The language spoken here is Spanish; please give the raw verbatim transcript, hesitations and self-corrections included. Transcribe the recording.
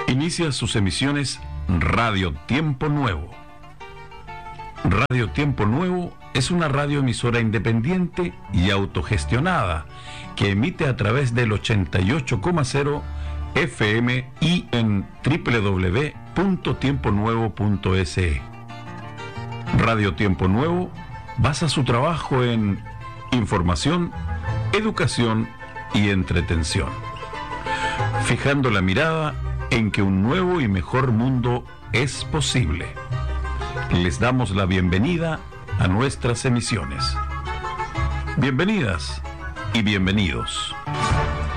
Inicia sus emisiones Radio Tiempo Nuevo. Radio Tiempo Nuevo es una radioemisora independiente y autogestionada que emite a través del ochenta y ocho coma cero F M y en doble u doble u doble u punto tiempo nuevo punto es e. Radio Tiempo Nuevo basa su trabajo en información, educación y entretención, fijando la mirada en que un nuevo y mejor mundo es posible. Les damos la bienvenida a nuestras emisiones. Bienvenidas y bienvenidos.